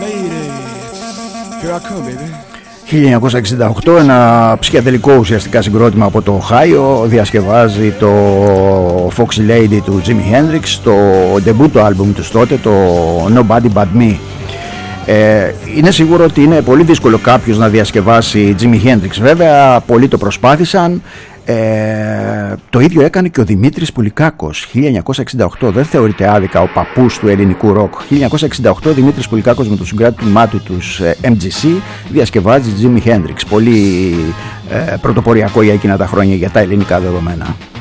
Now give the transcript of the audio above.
1968, ένα ψυχιατρικό ουσιαστικά συγκρότημα από το Οχάιο διασκευάζει το Foxy Lady του Jimi Hendrix, το ντεμπούτο άλμπουμ τους τότε, το Nobody But Me. Είναι σίγουρο ότι είναι πολύ δύσκολο κάποιος να διασκευάσει Jimi Hendrix, βέβαια πολλοί το προσπάθησαν. Το ίδιο έκανε και ο Δημήτρης Πουλικάκος 1968, δεν θεωρείται άδικα ο παππούς του ελληνικού ροκ. 1968 Δημήτρης Πουλικάκος με το συγκρότημά του τους MGC διασκευάζει Jimi Hendrix, πολύ πρωτοποριακό για εκείνα τα χρόνια για τα ελληνικά δεδομένα.